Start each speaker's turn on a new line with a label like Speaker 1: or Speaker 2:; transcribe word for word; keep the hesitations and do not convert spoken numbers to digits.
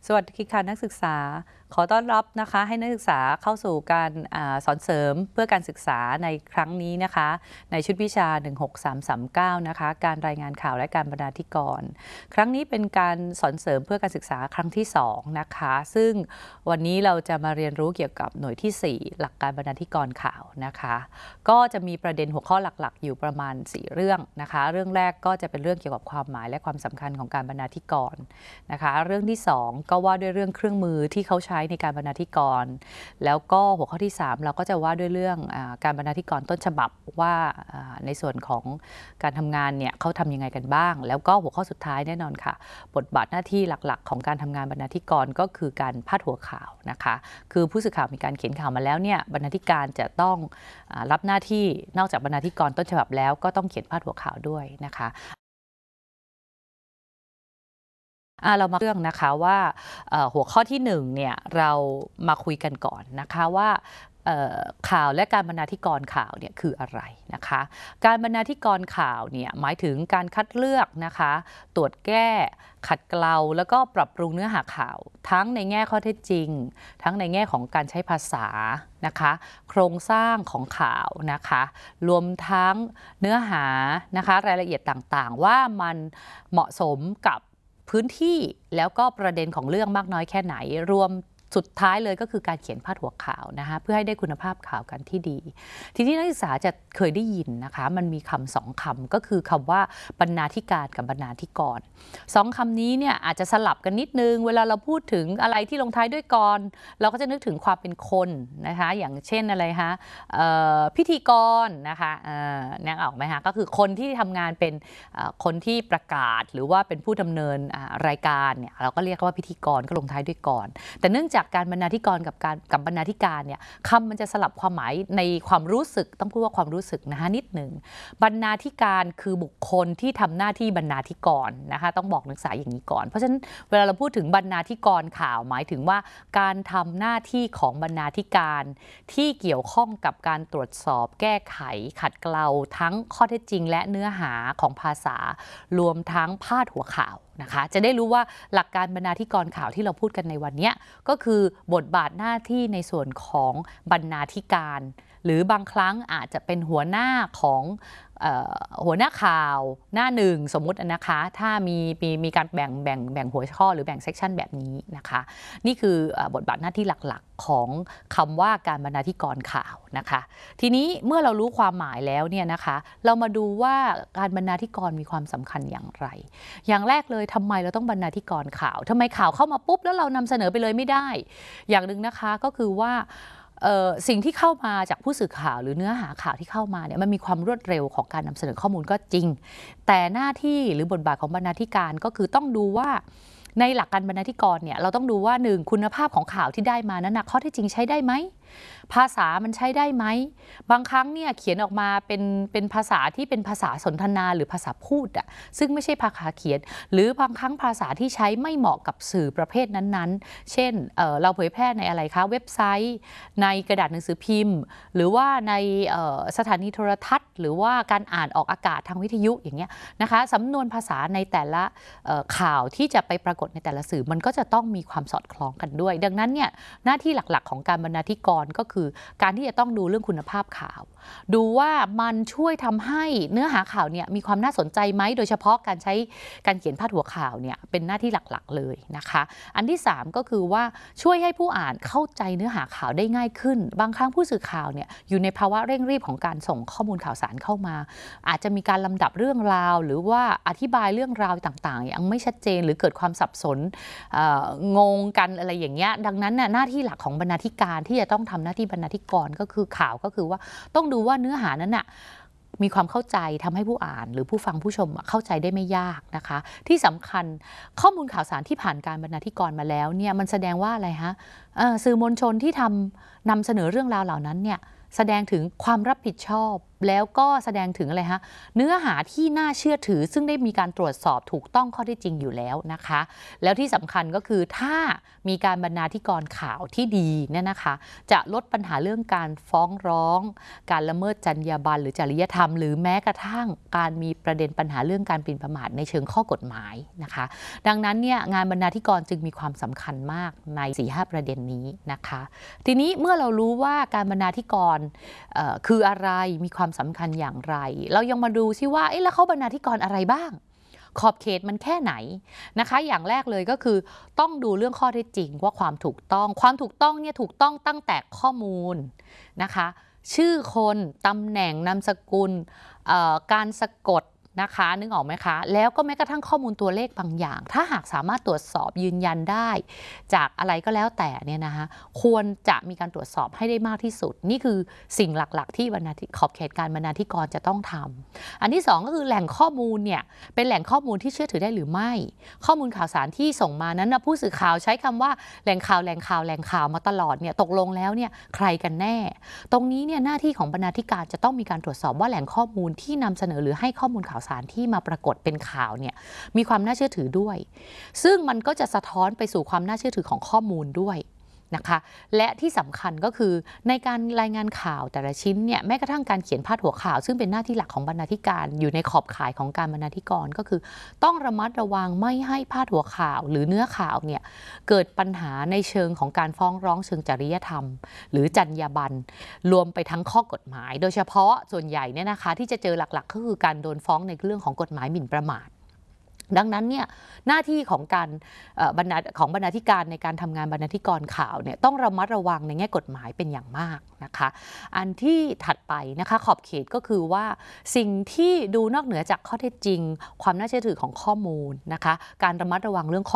Speaker 1: สวัสดีค่ะนักศึกษาขอต้อนรับนะคะให้นักศึกษาเข้าสู่การอาสอนเสริมเพื่อการศึกษาในครั้งนี้นะคะในชุดวิชาหนึ่งหกสามสามเก้านะคะการรายงานข่าวและการบรรณาธิกรครั้งนี้เป็นการสอนเสริมเพื่อการศึกษาครั้งที่สองนะคะซึ่งวันนี้เราจะมาเรียนรู้เกี่ยวกับหน่วยที่สี่หลักการบรรณาธิกรข่าวนะคะก็จะมีประเด็นหัวข้อหลักๆอยู่ประมาณสี่เรื่องนะคะเรื่องแรกก็จะเป็นเรื่องเกี่ยวกับความหมายและความสำคัญของการบรรณาธิกรนะคะเรื่องที่สองก็ว่าด้วยเรื่องเครื่องมือที่เขาใช้ในการบรรณาธิกรแล้วก็หัวข้อที่สามเราก็จะว่าด้วยเรื่องอาการบรรณาธิกรต้นฉบับว่าในส่วนของการทำงานเนี่ยเขาทำยังไงกันบ้างแล้วก็หัวข้อสุดท้ายแน่นอนค่ะบทบาทหน้าที่หลักๆของการทำงานบรรณาธิกรก็คือการพาดหัวข่าวนะคะคือผู้สื่อข่าวมีการเขียนข่าวมาแล้วเนี่ยบรรณาธิการจะต้องรับหน้าที่นอกจากบรรณาธิกรต้นฉบับแล้วก็ต้องเขียนพาดหัวข่าวด้วยนะคะเรามาเรื่องนะคะว่าหัวข้อที่หนึ่งเนี่ยเรามาคุยกันก่อนนะคะว่าข่าวและการบรรณาธิกรข่าวเนี่ยคืออะไรนะคะการบรรณาธิกรข่าวเนี่ยหมายถึงการคัดเลือกนะคะตรวจแก้ขัดเกลาแล้วก็ปรับปรุงเนื้อหาข่าวทั้งในแง่ข้อเท็จจริงทั้งในแง่ของการใช้ภาษานะคะโครงสร้างของข่าวนะคะรวมทั้งเนื้อหานะคะรายละเอียดต่างๆว่ามันเหมาะสมกับพื้นที่แล้วก็ประเด็นของเรื่องมากน้อยแค่ไหนรวมสุดท้ายเลยก็คือการเขียนพาดหัวข่าวนะคะเพื่อให้ได้คุณภาพข่าวกันที่ดีทีนี้นักศึกษาจะเคยได้ยินนะคะมันมีคำสองคำก็คือคำว่าบรรณาธิการกับบรรณาธิกรสองคำนี้เนี่ยอาจจะสลับกันนิดนึงเวลาเราพูดถึงอะไรที่ลงท้ายด้วยกรเราก็จะนึกถึงความเป็นคนนะคะอย่างเช่นอะไรคะพิธีกรนะคะนึกออกไหมคะก็คือคนที่ทำงานเป็นคนที่ประกาศหรือว่าเป็นผู้ดำเนินรายการเนี่ยเราก็เรียกว่าพิธีกรก็ลงท้ายด้วยกรแต่เนื่องจากการบรรณาธิกรกับการกับบรรณาธิการเนี่ยคำมันจะสลับความหมายในความรู้สึกต้องพูดว่าความรู้สึกนะคะนิดหนึ่งบรรณาธิการคือบุคคลที่ทำหน้าที่บรรณาธิกรนะคะต้องบอกนักศึกษาอย่างนี้ก่อนเพราะฉะนั้นเวลาเราพูดถึงบรรณาธิกรข่าวหมายถึงว่าการทำหน้าที่ของบรรณาธิการที่เกี่ยวข้องกับการตรวจสอบแก้ไขขัดเกลาทั้งข้อเท็จจริงและเนื้อหาของภาษารวมทั้งพาดหัวข่าวนะคะจะได้รู้ว่าหลักการบรรณาธิกรข่าวที่เราพูดกันในวันนี้ก็คือบทบาทหน้าที่ในส่วนของบรรณาธิการหรือบางครั้งอาจจะเป็นหัวหน้าของหัวหน้าข่าวหน้าหนึ่งสมมุตินะคะถ้ามีมีมีการแบ่งแบ่งแบ่งหัวข้อหรือแบ่งเซกชันแบบนี้นะคะนี่คือบทบาทหน้าที่หลักๆของคำว่าการบรรณาธิกรข่าวนะคะทีนี้เมื่อเรารู้ความหมายแล้วเนี่ยนะคะเรามาดูว่าการบรรณาธิกรมีความสำคัญอย่างไรอย่างแรกเลยทำไมเราต้องบรรณาธิกรข่าวทำไมข่าวเข้ามาปุ๊บแล้วเรานำเสนอไปเลยไม่ได้อย่างหนึ่งนะคะก็คือว่าสิ่งที่เข้ามาจากผู้สื่อข่าวหรือเนื้อหาข่าวที่เข้ามาเนี่ยมันมีความรวดเร็วของการนำเสนอข้อมูลก็จริงแต่หน้าที่หรือบทบาทของบรรณาธิการก็คือต้องดูว่าในหลักการบรรณาธิกรเนี่ยเราต้องดูว่าหนึ่งคุณภาพของข่าวที่ได้มานั้นนะข้อเท็จจริงใช้ได้ไหมภาษามันใช้ได้ไหมบางครั้งเนี่ยเขียนออกมาเป็นเป็นภาษาที่เป็นภาษาสนทนาหรือภาษาพูดอะซึ่งไม่ใช่ภาษาเขียนหรือบางครั้งภาษาที่ใช้ไม่เหมาะกับสื่อประเภทนั้นๆเช่น เอ่อ เราเผยแพร่ในอะไรคะเว็บไซต์ในกระดาษหนังสือพิมพ์หรือว่าในสถานีโทรทัศน์หรือว่าการอ่านออกอากาศทางวิทยุอย่างเงี้ยนะคะสำนวนภาษาในแต่ละข่าวที่จะไปปรากฏในแต่ละสื่อมันก็จะต้องมีความสอดคล้องกันด้วยดังนั้นเนี่ยหน้าที่หลักๆของการบรรณาธิกรก็คือการที่จะต้องดูเรื่องคุณภาพข่าวดูว่ามันช่วยทำให้เนื้อหาข่าวเนี่ยมีความน่าสนใจไหมโดยเฉพาะการใช้การเขียนพาดหัวข่าวเนี่ยเป็นหน้าที่หลักๆเลยนะคะอันที่สามก็คือว่าช่วยให้ผู้อ่านเข้าใจเนื้อหาข่าวได้ง่ายขึ้นบางครั้งผู้สื่อข่าวเนี่ยอยู่ในภาวะเร่งรีบของการส่งข้อมูลข่าวสารเข้ามาอาจจะมีการลำดับเรื่องราวหรือว่าอธิบายเรื่องราวต่างๆยังไม่ชัดเจนหรือเกิดความสับสนงงกันอะไรอย่างเงี้ยดังนั้นหน้าที่หลักของบรรณาธิการที่จะต้องทำหน้าที่บรรณาธิกรก็คือข่าวก็คือว่าต้องดูว่าเนื้อหานั้นน่ะมีความเข้าใจทำให้ผู้อ่านหรือผู้ฟังผู้ชมเข้าใจได้ไม่ยากนะคะที่สำคัญข้อมูลข่าวสารที่ผ่านการบรรณาธิกรมาแล้วเนี่ยมันแสดงว่าอะไรฮะสื่อมวลชนที่ทำนำเสนอเรื่องราวเหล่านั้นเนี่ยแสดงถึงความรับผิดชอบแล้วก็แสดงถึงอะไรฮะเนื้อหาที่น่าเชื่อถือซึ่งได้มีการตรวจสอบถูกต้องข้อเท็จจริงอยู่แล้วนะคะแล้วที่สำคัญก็คือถ้ามีการบรรณาธิกรข่าวที่ดีเนี่ยนะคะจะลดปัญหาเรื่องการฟ้องร้องการละเมิดจรรยาบรรณหรือจริยธรรมหรือแม้กระทั่งการมีประเด็นปัญหาเรื่องการหมิ่นประมาทในเชิงข้อกฎหมายนะคะดังนั้นเนี่ยงานบรรณาธิกรจึงมีความสำคัญมากใน สี่ห้า ประเด็นนี้นะคะทีนี้เมื่อเรารู้ว่าการบรรณาธิกรคืออะไรมีความสำคัญอย่างไรเรายังมาดูซิว่าเอ๊ะแล้วเขาบรรณาธิกรอะไรบ้างขอบเขตมันแค่ไหนนะคะอย่างแรกเลยก็คือต้องดูเรื่องข้อเท็จจริงว่าความถูกต้องความถูกต้องเนี่ยถูกต้องตั้งแต่ข้อมูลนะคะชื่อคนตำแหน่งนามสกุลการสะกดนะคะนึกออกไหมคะแล้วก็แม้กระทั่งข้อมูลตัวเลขบางอย่างถ้าหากสามารถตรวจสอบยืนยันได้จากอะไรก็แล้วแต่เนี่ยนะคะควรจะมีการตรวจสอบให้ได้มากที่สุดนี่คือสิ่งหลักๆที่บรรณาธิขอบเขตการบรรณาธิกรจะต้องทำอันที่สองก็คือแหล่งข้อมูลเนี่ยเป็นแหล่งข้อมูลที่เชื่อถือได้หรือไม่ข้อมูลข่าวสารที่ส่งมานั้นนะผู้สื่อข่าวใช้คำว่าแหล่งข่าวแหล่งข่าวแหล่งข่าวมาตลอดเนี่ยตกลงแล้วเนี่ยใครกันแน่ตรงนี้เนี่ยหน้าที่ของบรรณาธิการจะต้องมีการตรวจสอบว่าแหล่งข้อมูลที่นำเสนอหรือให้ข้อมูลข่าวสารที่มาปรากฏเป็นข่าวเนี่ยมีความน่าเชื่อถือด้วยซึ่งมันก็จะสะท้อนไปสู่ความน่าเชื่อถือของข้อมูลด้วยนะคะและที่สำคัญก็คือในการรายงานข่าวแต่ละชิ้นเนี่ยแม้กระทั่งการเขียนพาดหัวข่าวซึ่งเป็นหน้าที่หลักของบรรณาธิการอยู่ในขอบข่ายของการบรรณาธิกรก็คือต้องระมัดระวังไม่ให้พาดหัวข่าวหรือเนื้อข่าวเนี่ยเกิดปัญหาในเชิงของการฟ้องร้องเชิงจริยธรรมหรือจรรยาบรรณรวมไปทั้งข้อกฎหมายโดยเฉพาะส่วนใหญ่เนี่ยนะคะที่จะเจอหลักๆก็คือการโดนฟ้องในเรื่องของกฎหมายหมิ่นประมาทดังนั้นเนี่ยหน้าที่ของการบรรณาของบรรณาธิการในการทำงานบรรณาธิกรข่าวเนี่ยต้องระมัดระวังในแง่กฎหมายเป็นอย่างมากนะคะอันที่ถัดไปนะคะขอบเขตก็คือว่าสิ่งที่ดูนอกเหนือจากข้อเท็จจริงความน่าเชื่อถือของข้อมูลนะคะการระมัดระวังเรื่องข้อ